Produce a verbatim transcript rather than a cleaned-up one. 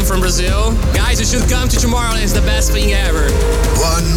from Brazil. Guys, you should come to Tomorrowland. It's the best thing ever. One